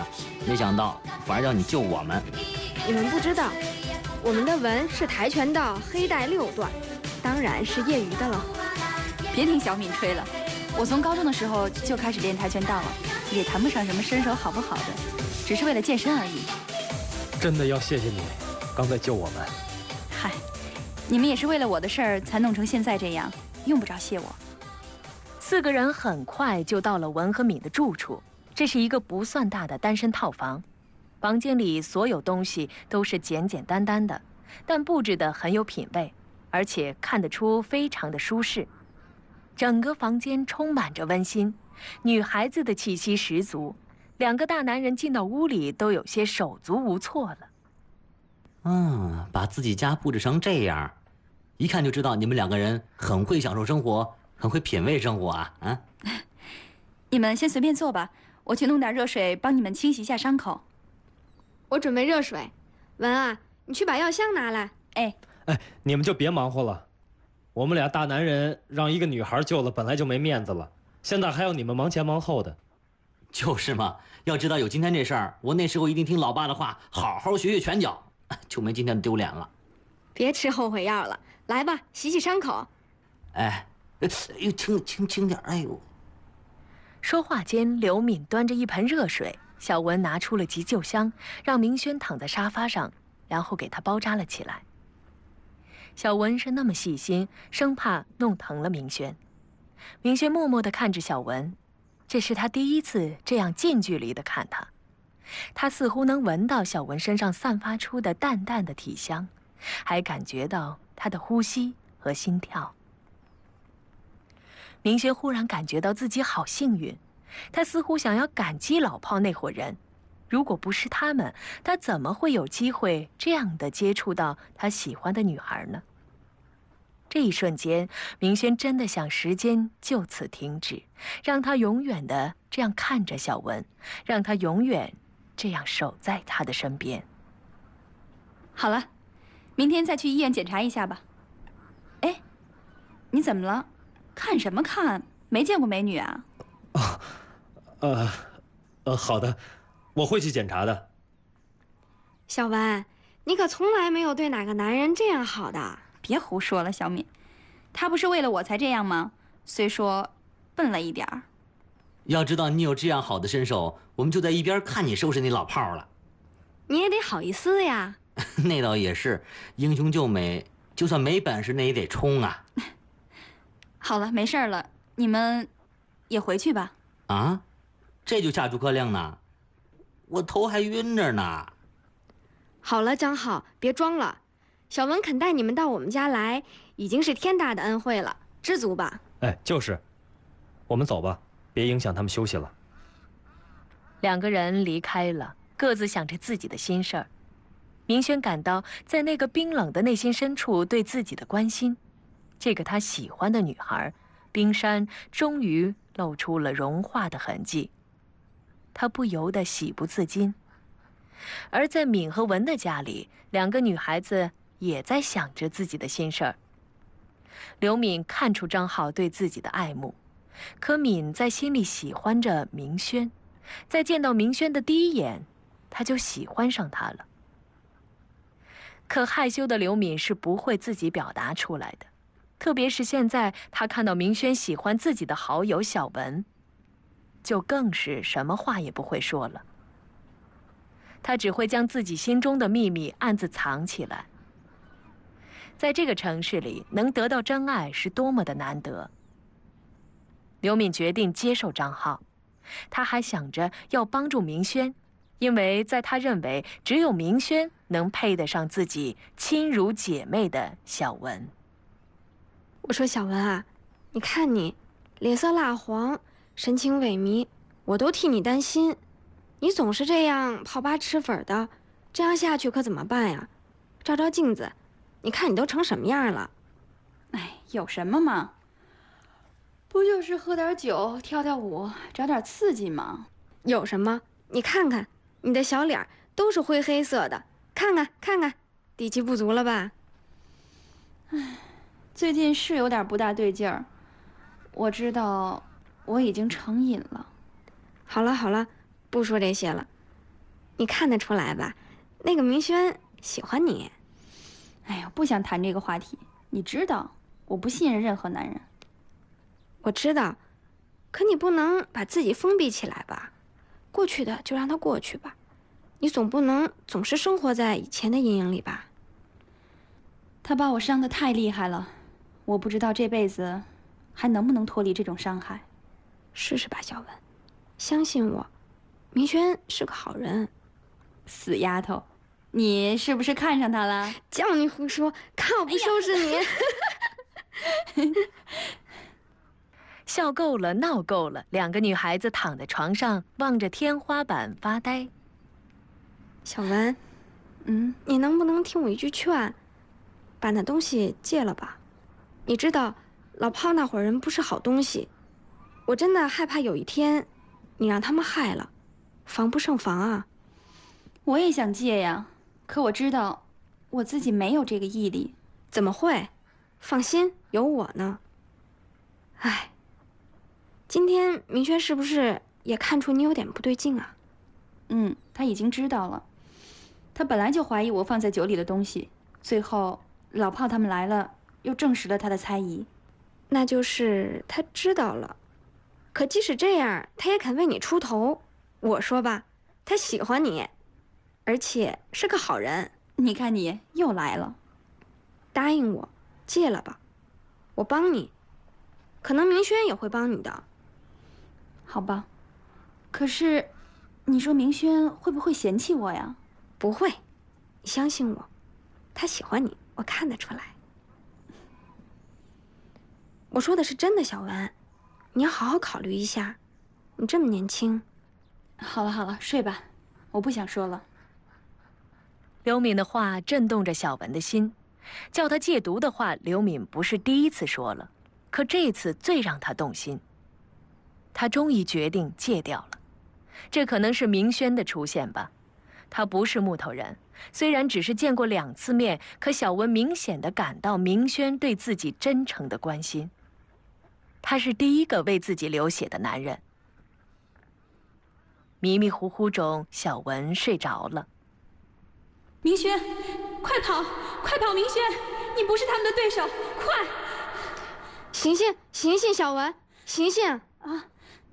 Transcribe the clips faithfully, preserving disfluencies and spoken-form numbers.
没想到反而要你救我们。 你们不知道，我们的文是跆拳道黑带六段，当然是业余的了。 别听小敏吹了，我从高中的时候就开始练跆拳道了，也谈不上什么身手好不好的，只是为了健身而已。 真的要谢谢你，刚才救我们。 嗨，你们也是为了我的事儿才弄成现在这样，用不着谢我。 四个人很快就到了文和敏的住处，这是一个不算大的单身套房。房间里所有东西都是简简单单的，但布置得很有品味，而且看得出非常的舒适。整个房间充满着温馨，女孩子的气息十足。两个大男人进到屋里都有些手足无措了。 嗯，把自己家布置成这样，一看就知道你们两个人很会享受生活，很会品味生活啊！啊， 你们先随便坐吧，我去弄点热水帮你们清洗一下伤口。 我准备热水，文啊，你去把药箱拿来。 哎哎，你们就别忙活了，我们俩大男人让一个女孩救了，本来就没面子了，现在还要你们忙前忙后的。 就是嘛，要知道有今天这事儿，我那时候一定听老爸的话，好好学学拳脚，就没今天的丢脸了。 别吃后悔药了，来吧，洗洗伤口。 哎，哎呦，轻轻轻点，哎呦！ 说话间，刘敏端着一盆热水，小文拿出了急救箱，让明轩躺在沙发上，然后给他包扎了起来。小文是那么细心，生怕弄疼了明轩。明轩默默地看着小文。这是他第一次这样近距离地看他，他似乎能闻到小文身上散发出的淡淡的体香，还感觉到他的呼吸和心跳。明轩忽然感觉到自己好幸运，他似乎想要感激老炮那伙人，如果不是他们，他怎么会有机会这样的接触到他喜欢的女孩呢？这一瞬间，明轩真的想时间就此停止，让他永远的这样看着小文，让他永远这样守在他的身边。 好了，明天再去医院检查一下吧。哎，你怎么了？看什么看？没见过美女啊？ 啊，呃，呃，好的，我会去检查的。 小文，你可从来没有对哪个男人这样好的。 别胡说了，小敏，他不是为了我才这样吗？虽说笨了一点儿。 要知道你有这样好的身手，我们就在一边看你收拾那老炮了。 你也得好意思呀。 那倒也是，英雄救美，就算没本事那也得冲啊。 好了，没事了，你们也回去吧。 啊，这就下诸葛亮呢？我头还晕着呢。 好了，张浩，别装了。小文肯带你们到我们家来，已经是天大的恩惠了，知足吧。 哎，就是，我们走吧，别影响他们休息了。 两个人离开了，各自想着自己的心事儿。明轩感到在那个冰冷的内心深处对自己的关心，这个他喜欢的女孩，冰山终于露出了融化的痕迹，他不由得喜不自禁。而在敏和文的家里，两个女孩子也在想着自己的心事儿。刘敏看出张浩对自己的爱慕，可敏在心里喜欢着明轩，在见到明轩的第一眼，她就喜欢上他了。可害羞的刘敏是不会自己表达出来的，特别是现在她看到明轩喜欢自己的好友小文，就更是什么话也不会说了。她只会将自己心中的秘密暗自藏起来。在这个城市里，能得到真爱是多么的难得。刘敏决定接受张浩，她还想着要帮助明轩，因为在她认为只有明轩能配得上自己亲如姐妹的小文。 我说小文啊，你看你，脸色蜡黄，神情萎靡，我都替你担心。你总是这样泡吧吃粉的，这样下去可怎么办呀？照照镜子，你看你都成什么样了？ 哎，有什么嘛？不就是喝点酒，跳跳舞，找点刺激吗？ 有什么？你看看你的小脸都是灰黑色的，看看看看，底气不足了吧？ 唉，最近是有点不大对劲儿。我知道我已经成瘾了。 好了好了，不说这些了。 你看得出来吧？那个明轩喜欢你。 哎呀，不想谈这个话题。你知道，我不信任任何男人。 我知道，可你不能把自己封闭起来吧？过去的就让它过去吧，你总不能总是生活在以前的阴影里吧？ 他把我伤得太厉害了，我不知道这辈子还能不能脱离这种伤害。 试试吧，小文，相信我，明轩是个好人。 死丫头，你是不是看上他了？ 叫你胡说，看我不收拾你！ 哎笑够了，闹够了，两个女孩子躺在床上，望着天花板发呆。 小文， 嗯， 你能不能听我一句劝，把那东西戒了吧？你知道，老炮那伙人不是好东西，我真的害怕有一天，你让他们害了，防不胜防啊！ 我也想戒呀，可我知道，我自己没有这个毅力。 怎么会？放心，有我呢。唉，今天明轩是不是也看出你有点不对劲啊？ 嗯，他已经知道了。他本来就怀疑我放在酒里的东西，最后老炮他们来了，又证实了他的猜疑。 那就是他知道了，可即使这样，他也肯为你出头。我说吧，他喜欢你，而且是个好人。 你看你又来了， 答应我，戒了吧，我帮你，可能明轩也会帮你的。 好吧？可是，你说明轩会不会嫌弃我呀？ 不会，你相信我，他喜欢你，我看得出来。我说的是真的，小文，你要好好考虑一下，你这么年轻。 好了好了，睡吧，我不想说了。 刘敏的话震动着小文的心，叫他戒毒的话，刘敏不是第一次说了，可这次最让他动心。他终于决定戒掉了，这可能是明轩的出现吧。他不是木头人，虽然只是见过两次面，可小文明显地感到明轩对自己真诚的关心。他是第一个为自己流血的男人。迷迷糊糊中，小文睡着了。 明轩，快跑，快跑！明轩，你不是他们的对手，快！ 醒醒，醒醒，小文，醒醒啊！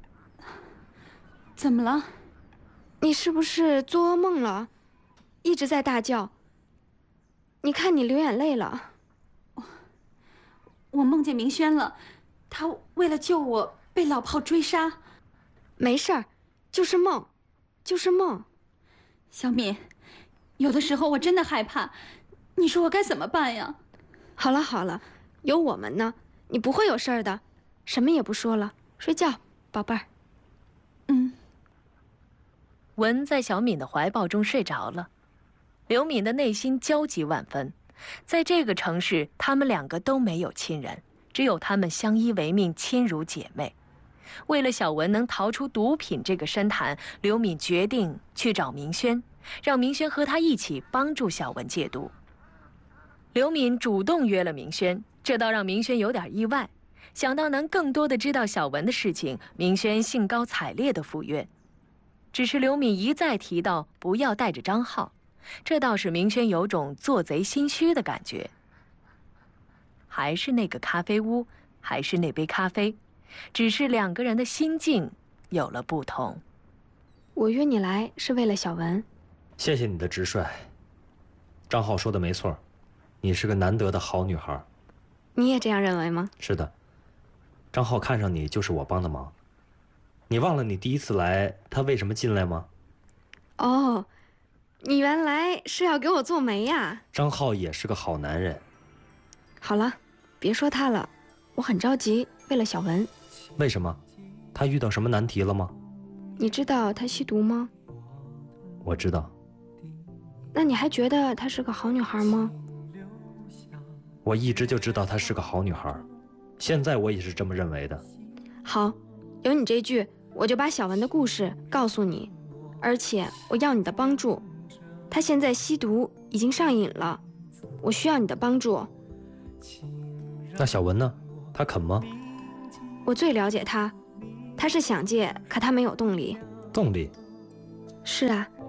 怎么了？ 你是不是做噩梦了？一直在大叫。你看你流眼泪了。 我我梦见明轩了，他为了救我被老炮追杀。 没事儿，就是梦，就是梦。 小敏，有的时候我真的害怕，你说我该怎么办呀？ 好了好了，有我们呢，你不会有事儿的。什么也不说了，睡觉，宝贝儿。 嗯。 文在小敏的怀抱中睡着了，刘敏的内心焦急万分。在这个城市，他们两个都没有亲人，只有他们相依为命，亲如姐妹。为了小文能逃出毒品这个深潭，刘敏决定去找明轩，让明轩和他一起帮助小文戒毒。刘敏主动约了明轩，这倒让明轩有点意外。想到能更多的知道小文的事情，明轩兴高采烈地赴约。只是刘敏一再提到不要带着张浩，这倒使明轩有种做贼心虚的感觉。还是那个咖啡屋，还是那杯咖啡，只是两个人的心境有了不同。 我约你来是为了小文。 谢谢你的直率。张浩说的没错，你是个难得的好女孩。 你也这样认为吗？ 是的，张浩看上你就是我帮的忙。你忘了你第一次来他为什么进来吗？ 哦，你原来是要给我做媒呀。 张浩也是个好男人。 好了，别说他了，我很着急，为了小文。 为什么？他遇到什么难题了吗？ 你知道他吸毒吗？ 我知道。 那你还觉得她是个好女孩吗？ 我一直就知道她是个好女孩，现在我也是这么认为的。 好，有你这句，我就把小文的故事告诉你，而且我要你的帮助。她现在吸毒已经上瘾了，我需要你的帮助。 那小文呢？她肯吗？ 我最了解她，她是想戒，可她没有动力。 动力？ 是啊，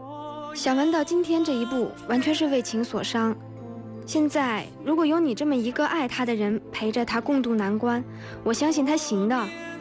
小文到今天这一步，完全是为情所伤。现在如果有你这么一个爱他的人陪着他共度难关，我相信他行的。